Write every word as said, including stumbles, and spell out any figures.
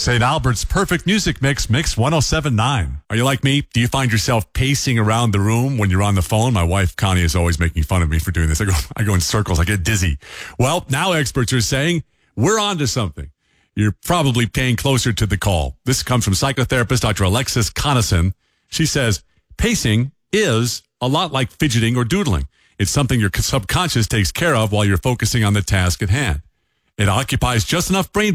Saint Albert's Perfect Music Mix, Mix one oh seven point nine. Are you like me? Do you find yourself pacing around the room when you're on the phone? My wife, Connie, is always making fun of me for doing this. I go, I go in circles. I get dizzy. Well, now experts are saying we're on to something. You're probably paying closer to the call. This comes from psychotherapist Doctor Alexis Conason. She says, pacing is a lot like fidgeting or doodling. It's something your subconscious takes care of while you're focusing on the task at hand. It occupies just enough brain